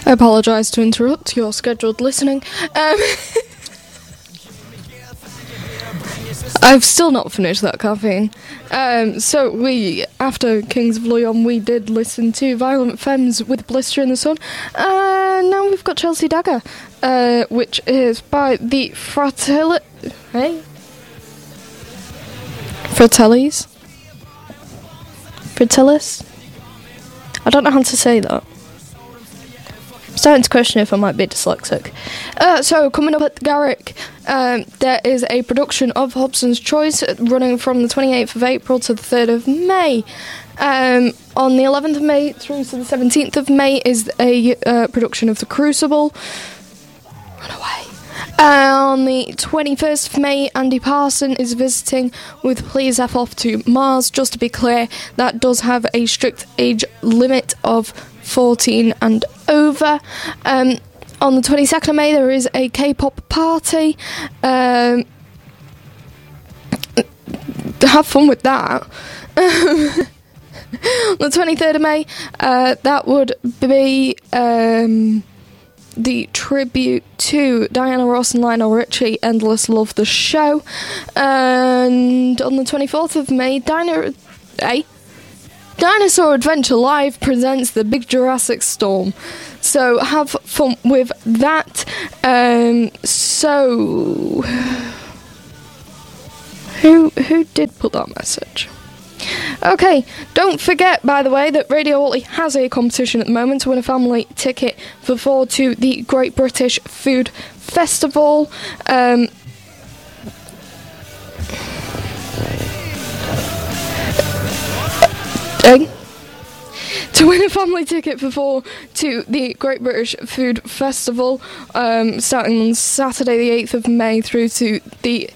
I apologise to interrupt your scheduled listening. I've still not finished that caffeine. So after Kings of Leon, we did listen to Violent Femmes with Blister in the Sun. Now we've got Chelsea Dagger, which is by the Fratellis? I don't know how to say that. I'm starting to question if I might be dyslexic. So, coming up at the Garrick, there is a production of Hobson's Choice running from the 28th of April to the 3rd of May. On the 11th of May through to the 17th of May is a production of The Crucible. Run away. On the 21st of May, Andy Parson is visiting with Please F Off to Mars. Just to be clear, that does have a strict age limit of 14 and over. On the 22nd of May, there is a K-pop party. Have fun with that. On the 23rd of May, that would be the tribute to Diana Ross and Lionel Richie, Endless Love the Show. And on the 24th of May, Dinosaur Adventure Live presents the Big Jurassic Storm. So have fun with that. So who did put that message? Okay, don't forget, by the way, that Radio Wally has a competition at the moment to win a family ticket for 4 to the Great British Food Festival. To win a family ticket for 4 to the Great British Food Festival, starting on Saturday the 8th of May through to the...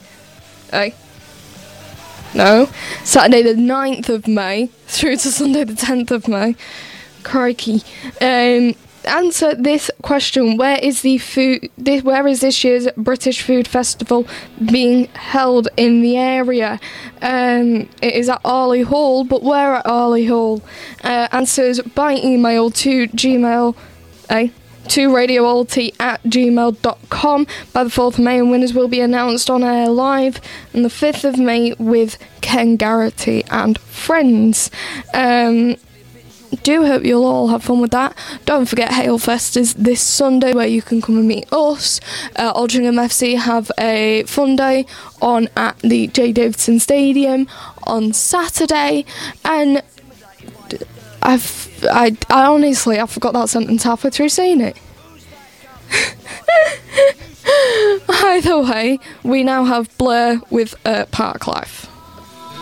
Saturday the 9th of May through to Sunday the 10th of May. Crikey. Answer this question: where is this year's British Food Festival being held in the area? It is at Arley Hall, but where at Arley Hall? Answers by email to gmail, to radioalty@gmail.com by the 4th of May, and winners will be announced on air live on the 5th of May with Ken Garrity and friends. Do hope you'll all have fun with that. Don't forget Hailfest is this Sunday, where you can come and meet us. Aldringham FC have a fun day on at the J. Davidson Stadium on Saturday, and I honestly forgot that sentence halfway through saying it. Either way, we now have Blur with Park Life.